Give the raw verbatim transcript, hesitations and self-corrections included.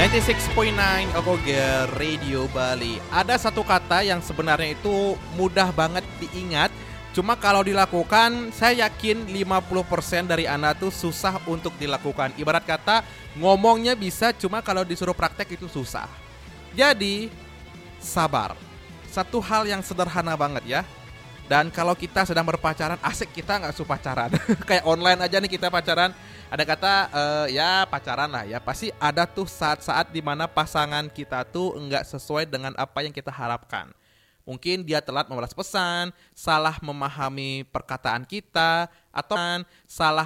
sembilan puluh enam koma sembilan Okoge Radio Bali. Ada satu kata yang sebenarnya itu mudah banget diingat, cuma kalau dilakukan saya yakin lima puluh persen dari Anda tuh susah untuk dilakukan. Ibarat kata ngomongnya bisa, cuma kalau disuruh praktek itu susah. Jadi sabar. Satu hal yang sederhana banget ya. Dan kalau kita sedang berpacaran, asik kita nggak suka pacaran. Kayak online aja nih kita pacaran. Ada kata uh, ya pacaran lah ya. Pasti ada tuh saat-saat dimana pasangan kita tuh nggak sesuai dengan apa yang kita harapkan. Mungkin dia telat membalas pesan, salah memahami perkataan kita, atau salah